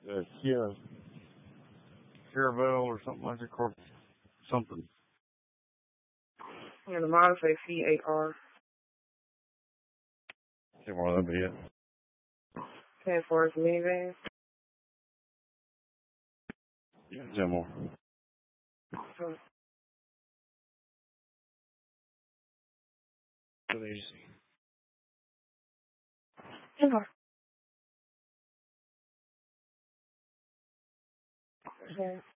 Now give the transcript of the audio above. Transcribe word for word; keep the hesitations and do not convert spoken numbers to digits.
uh, Kia Caravel or something like that, or something. Yeah, the model say C A R. Can't remember that be it. ten four minivan. Yeah, ten more. So, Good easy. ten four. Okay.